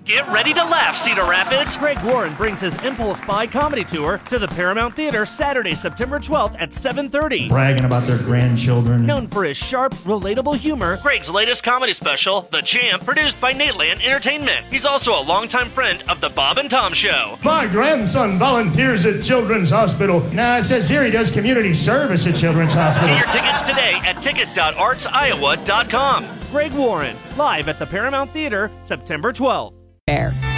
Get ready to laugh, Cedar Rapids. Greg Warren brings his Impulse Buy comedy tour to the Paramount Theater Saturday, September 12th at 7:30. Bragging about their grandchildren. Known for his sharp, relatable humor, Greg's latest comedy special, The Champ, produced by Nateland Entertainment. He's also a longtime friend of The Bob and Tom Show. My grandson volunteers at Children's Hospital. Nah, it says here he does community service at Children's Hospital. Get your tickets today at ticket.artsiowa.com. Greg Warren, live at the Paramount Theater, September 12th. Fair.